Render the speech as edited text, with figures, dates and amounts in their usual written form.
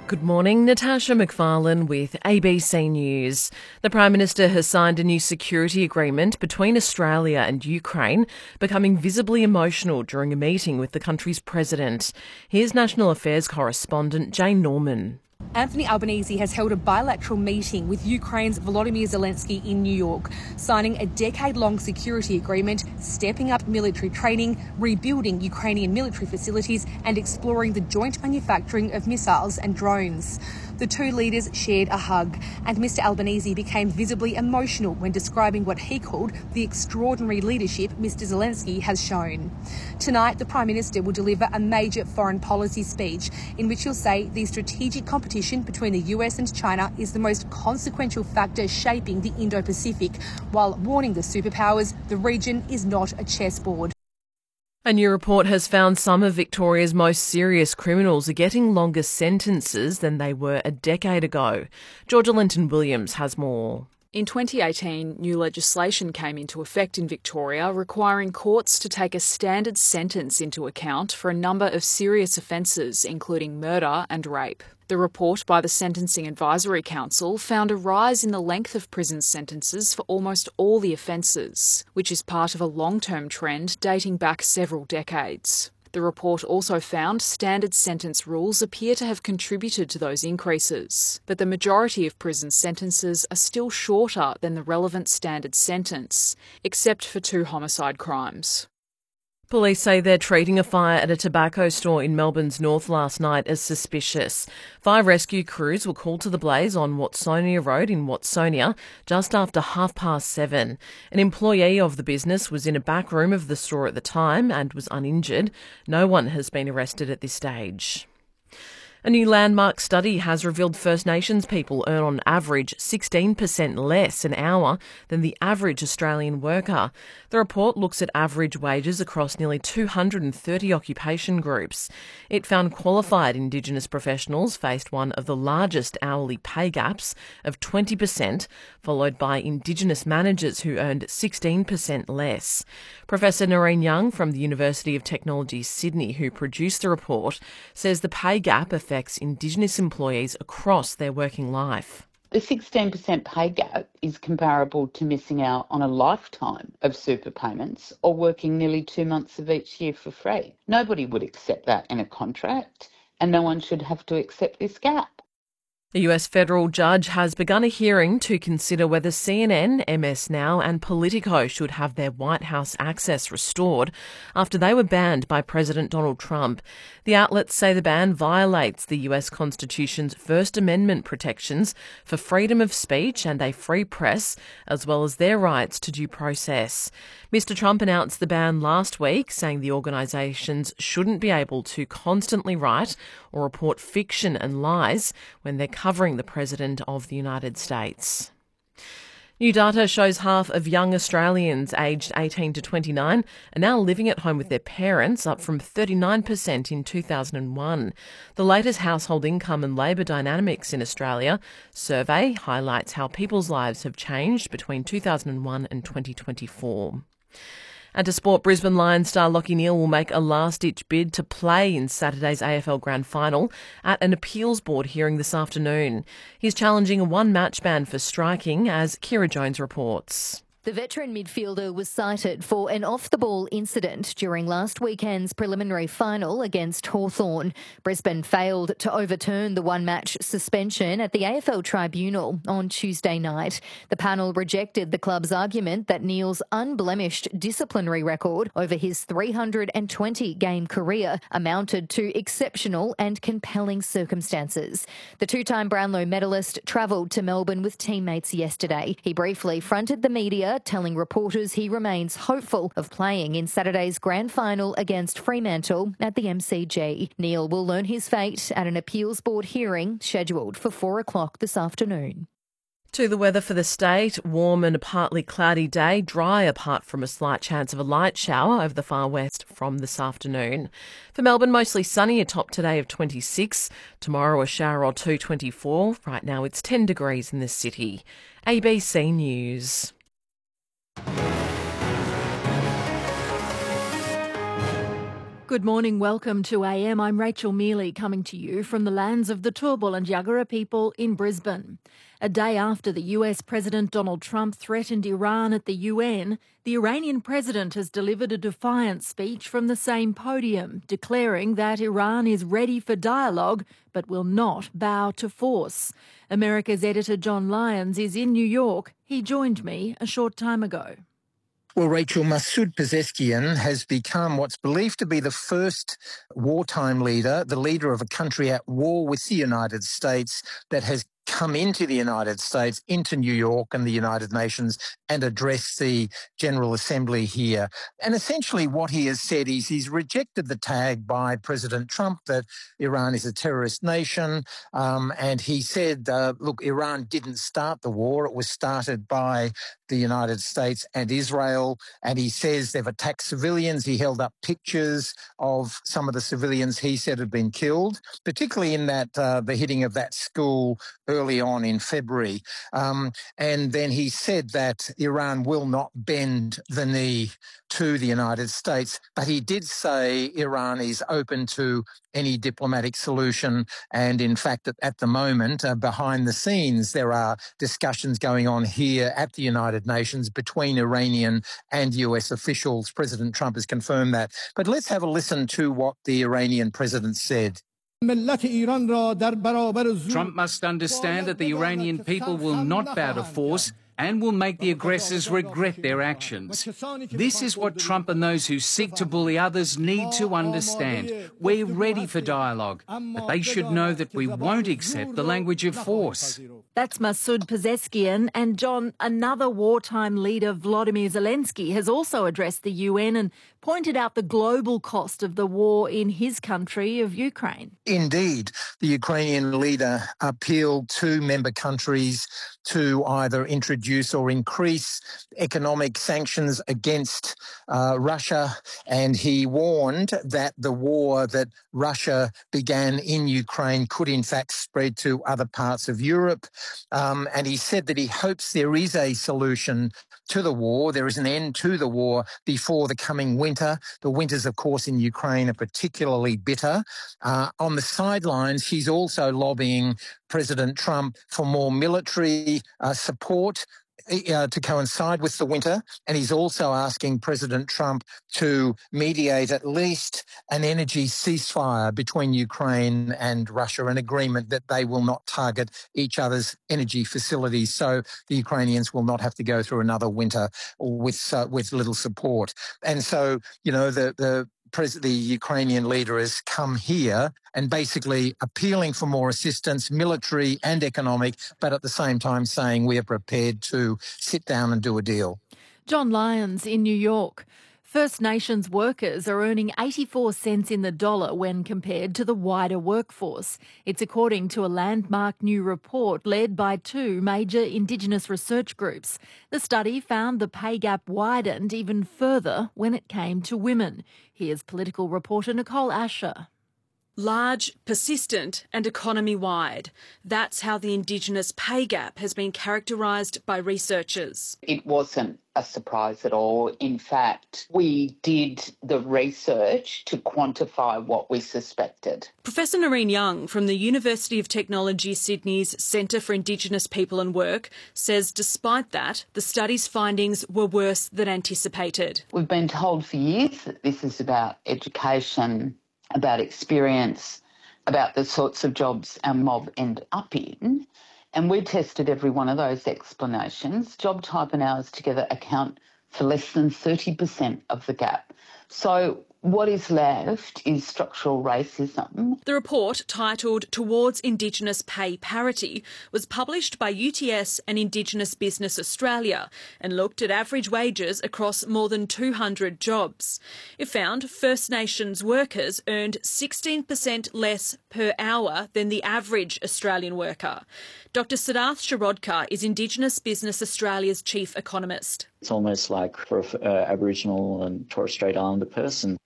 Good morning, Natasha McFarlane with ABC News. The Prime Minister has signed a new security agreement between Australia and Ukraine, becoming visibly emotional during a meeting with the country's president. Here's National Affairs correspondent Jane Norman. Anthony Albanese has held a bilateral meeting with Ukraine's Volodymyr Zelensky in New York, signing a decade-long security agreement, stepping up military training, rebuilding Ukrainian military facilities and exploring the joint manufacturing of missiles and drones. The two leaders shared a hug, and Mr Albanese became visibly emotional when describing what he called the extraordinary leadership Mr Zelensky has shown. Tonight, the Prime Minister will deliver a major foreign policy speech in which he'll say the strategic competition between the US and China is the most consequential factor shaping the Indo-Pacific, while warning the superpowers the region is not a chessboard. A new report has found some of Victoria's most serious criminals are getting longer sentences than they were a decade ago. Georgia Linton-Williams has more. In 2018, new legislation came into effect in Victoria requiring courts to take a standard sentence into account for a number of serious offences, including murder and rape. The report by the Sentencing Advisory Council found a rise in the length of prison sentences for almost all the offences, which is part of a long-term trend dating back several decades. The report also found standard sentence rules appear to have contributed to those increases, but the majority of prison sentences are still shorter than the relevant standard sentence, except for 2 homicide crimes. Police say they're treating a fire at a tobacco store in Melbourne's north last night as suspicious. 5 rescue crews were called to the blaze on Watsonia Road in Watsonia just after 7:30. An employee of the business was in a back room of the store at the time and was uninjured. No one has been arrested at this stage. A new landmark study has revealed First Nations people earn on average 16% less an hour than the average Australian worker. The report looks at average wages across nearly 230 occupation groups. It found qualified Indigenous professionals faced one of the largest hourly pay gaps of 20%, followed by Indigenous managers who earned 16% less. Professor Noreen Young from the University of Technology, Sydney, who produced the report, says the pay gap affects Indigenous employees across their working life. The 16% pay gap is comparable to missing out on a lifetime of super payments or working nearly 2 months of each year for free. Nobody would accept that in a contract, and no one should have to accept this gap. The US federal judge has begun a hearing to consider whether CNN, MS Now and Politico should have their White House access restored after they were banned by President Donald Trump. The outlets say the ban violates the US Constitution's First Amendment protections for freedom of speech and a free press, as well as their rights to due process. Mr Trump announced the ban last week, saying the organisations shouldn't be able to constantly write or report fiction and lies when they're covering the President of the United States. New data shows half of young Australians aged 18 to 29 are now living at home with their parents, up from 39% in 2001. The latest Household Income and Labour Dynamics in Australia survey highlights how people's lives have changed between 2001 and 2024. And to sport, Brisbane Lions star Lachie Neale will make a last-ditch bid to play in Saturday's AFL Grand Final at an appeals board hearing this afternoon. He's challenging a one-match ban for striking, as Kira Jones reports. The veteran midfielder was cited for an off-the-ball incident during last weekend's preliminary final against Hawthorn. Brisbane failed to overturn the one-match suspension at the AFL Tribunal on Tuesday night. The panel rejected the club's argument that Neale's unblemished disciplinary record over his 320-game career amounted to exceptional and compelling circumstances. The 2-time Brownlow medalist travelled to Melbourne with teammates yesterday. He briefly fronted the media, telling reporters he remains hopeful of playing in Saturday's grand final against Fremantle at the MCG. Neale will learn his fate at an appeals board hearing scheduled for 4 o'clock this afternoon. To the weather for the state, warm and a partly cloudy day, dry apart from a slight chance of a light shower over the far west from this afternoon. For Melbourne, mostly sunny, a top today of 26. Tomorrow a shower or two, 24. Right now it's 10 degrees in the city. ABC News. Good morning, welcome to AM. I'm Rachel Mealy coming to you from the lands of the Turrbal and Yagara people in Brisbane. A day after the US President Donald Trump threatened Iran at the UN, the Iranian president has delivered a defiant speech from the same podium, declaring that Iran is ready for dialogue but will not bow to force. America's editor John Lyons is in New York. He joined me a short time ago. Well, Rachel, Masoud Pezeshkian has become what's believed to be the first wartime leader, the leader of a country at war with the United States that has come into the United States, into New York and the United Nations, and addressed the General Assembly here. And essentially what he has said is he's rejected the tag by President Trump that Iran is a terrorist nation. And he said, look, Iran didn't start the war. It was started by the United States and Israel. And he says they've attacked civilians. He held up pictures of some of the civilians he said had been killed, particularly in that the hitting of that school early on in February. And then he said that Iran will not bend the knee to the United States. But he did say Iran is open to any diplomatic solution. And in fact, at the moment, behind the scenes, there are discussions going on here at the United Nations between Iranian and US officials. President Trump has confirmed that. But let's have a listen to what the Iranian president said. Trump must understand that the Iranian people will not bow to force and will make the aggressors regret their actions. This is what Trump and those who seek to bully others need to understand. We're ready for dialogue, but they should know that we won't accept the language of force. That's Masoud Pezeshkian. And John, another wartime leader, Volodymyr Zelensky, has also addressed the UN and pointed out the global cost of the war in his country of Ukraine. Indeed, the Ukrainian leader appealed to member countries to either introduce or increase economic sanctions against Russia, and he warned that the war that Russia began in Ukraine could in fact spread to other parts of Europe, and he said that he hopes there is a solution to the war, there is an end to the war before the coming winter. The winters, of course, in Ukraine are particularly bitter. On the sidelines, he's also lobbying President Trump for more military support to coincide with the winter. And he's also asking President Trump to mediate at least an energy ceasefire between Ukraine and Russia, an agreement that they will not target each other's energy facilities, so the Ukrainians will not have to go through another winter with little support. And so, you know, the Ukrainian leader has come here and basically appealing for more assistance, military and economic, but at the same time saying we are prepared to sit down and do a deal. John Lyons in New York. First Nations workers are earning 84 cents in the dollar when compared to the wider workforce. It's according to a landmark new report led by two major Indigenous research groups. The study found the pay gap widened even further when it came to women. Here's political reporter Nicole Asher. Large, persistent and economy-wide. That's how the Indigenous pay gap has been characterised by researchers. It wasn't a surprise at all. In fact, we did the research to quantify what we suspected. Professor Noreen Young from the University of Technology Sydney's Centre for Indigenous People and Work says despite that, the study's findings were worse than anticipated. We've been told for years that this is about education, about experience, about the sorts of jobs our mob end up in. And we tested every one of those explanations. Job type and hours together account for less than 30% of the gap. So what is left is structural racism. The report, titled Towards Indigenous Pay Parity, was published by UTS and Indigenous Business Australia and looked at average wages across more than 200 jobs. It found First Nations workers earned 16% less per hour than the average Australian worker. Dr Siddharth Shirodkar is Indigenous Business Australia's chief economist. It's almost like for an Aboriginal and Torres Strait Islander person,